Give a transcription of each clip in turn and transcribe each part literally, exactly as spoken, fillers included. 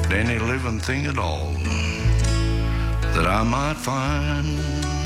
any living thing at all that I might find.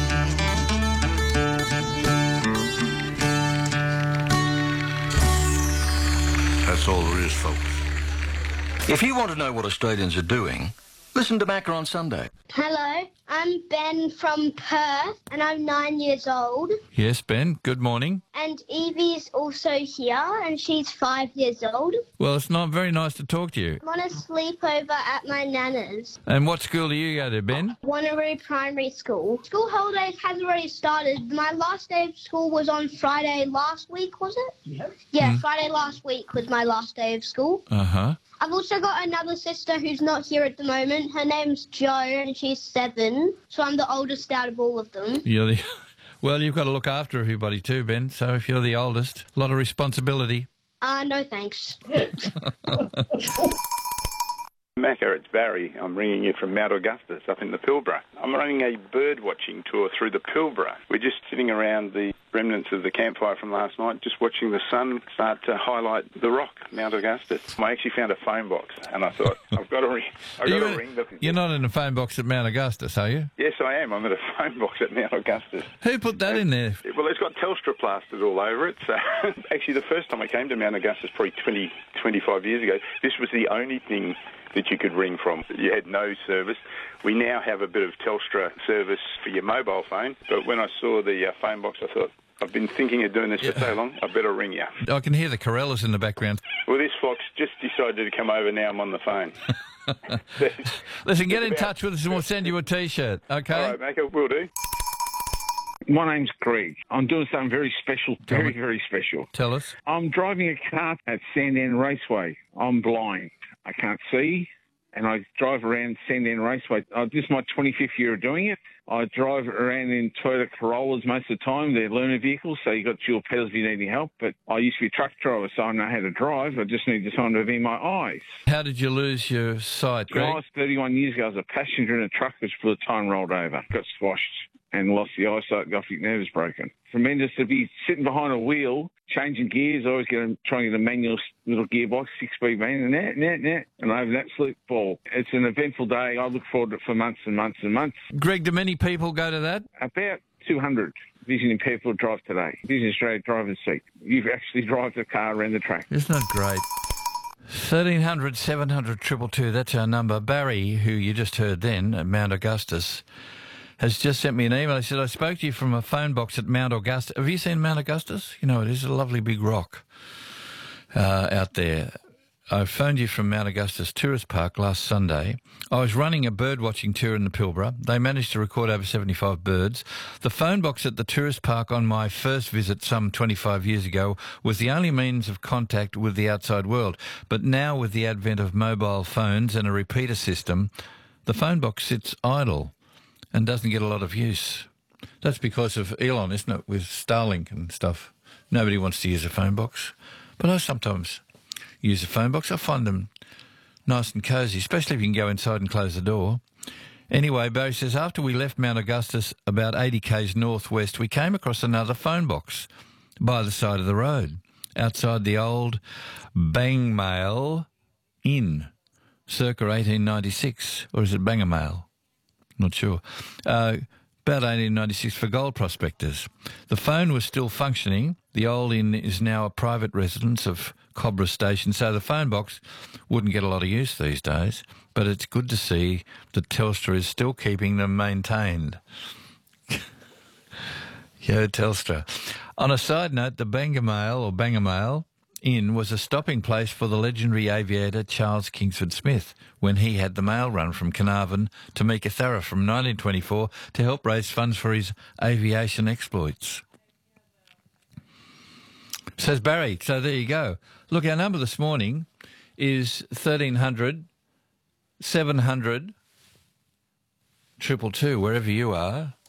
That's all there is, folks. If you want to know what Australians are doing, listen to Macca on Sunday. Hello, I'm Ben from Perth and I'm nine years old. Yes, Ben, good morning. And Evie's also here and she's five years old. Well, it's not very nice to talk to you. I'm on a sleepover at my nana's. And what school do you go to, Ben? Wanneroo Primary School. School holidays has already started. My last day of school was on Friday last week, was it? Yeah. Yeah, mm. Friday last week was my last day of school. Uh-huh. I've also got another sister who's not here at the moment. Her name's Jo, and she's seven, so I'm the oldest out of all of them. You're the... Well, you've got to look after everybody too, Ben, so if you're the oldest, a lot of responsibility. Uh, no thanks. Macca, it's Barry. I'm ringing you from Mount Augustus up in the Pilbara. I'm running a bird watching tour through the Pilbara. We're just sitting around the remnants of the campfire from last night, just watching the sun start to highlight the rock, Mount Augustus. I actually found a phone box, and I thought, I've got to ring. I've got to ring the... You're not in a phone box at Mount Augustus, are you? Yes, I am. I'm at a phone box at Mount Augustus. Who put that in there? Well, it's got Telstra plastered all over it. So actually, the first time I came to Mount Augustus, probably twenty, twenty-five years ago, this was the only thing that you could ring from. You had no service. We now have a bit of Telstra service for your mobile phone, but when I saw the uh, phone box, I thought, I've been thinking of doing this yeah. for so long, I better ring you. I can hear the Corellas in the background. Well, this flock's just decided to come over now. I'm on the phone. Listen, get in touch with us and we'll send you a T-shirt, okay? All right, Macca, will do. My name's Greg. I'm doing something very special, very, very special. Tell us. I'm driving a car at Sandown Raceway. I'm blind. I can't see, and I drive around Sandown Raceway. Uh, this is my twenty-fifth year of doing it. I drive around in Toyota Corollas most of the time. They're learner vehicles, so you've got dual pedals if you need any help. But I used to be a truck driver, so I know how to drive. I just need someone to be in my eyes. How did you lose your sight, Greg? When I was thirty-one years ago, I was a passenger in a truck which for the time rolled over, got squashed, and lost the eyesight, got optic nerves broken. Tremendous to be sitting behind a wheel, changing gears. I always get a, trying to get a manual little gearbox, six-speed man, and that, and that, and that, and I have an absolute ball. It's an eventful day. I look forward to it for months and months and months. Greg, do many people go to that? About two hundred visiting people drive today. Visit Australia driver's seat. You actually drive the car around the track. Isn't that great? thirteen hundred, seven hundred, two two two, that's our number. Barry, who you just heard then at Mount Augustus, has just sent me an email. He said, I spoke to you from a phone box at Mount Augustus. Have you seen Mount Augustus? You know, it is a lovely big rock uh, out there. I phoned you from Mount Augustus Tourist Park last Sunday. I was running a bird watching tour in the Pilbara. They managed to record over seventy-five birds. The phone box at the tourist park on my first visit some twenty-five years ago was the only means of contact with the outside world. But now with the advent of mobile phones and a repeater system, the phone box sits idle and doesn't get a lot of use. That's because of Elon, isn't it, with Starlink and stuff. Nobody wants to use a phone box. But I sometimes use a phone box. I find them nice and cosy, especially if you can go inside and close the door. Anyway, Barry says, after we left Mount Augustus about eighty k's northwest, we came across another phone box by the side of the road, outside the old Bangmail Inn, circa eighteen ninety-six. Or is it Bangamail? Not sure. Uh, about eighteen ninety-six for gold prospectors. The phone was still functioning. The old inn is now a private residence of Cobra Station, so the phone box wouldn't get a lot of use these days, but it's good to see that Telstra is still keeping them maintained. Yo, Telstra. On a side note, the Bangamail or Bangamail Inn was a stopping place for the legendary aviator Charles Kingsford Smith when he had the mail run from Carnarvon to Meekatharra from nineteen twenty-four to help raise funds for his aviation exploits. Says Barry, so there you go. Look, our number this morning is thirteen hundred, seven hundred, two two two, wherever you are.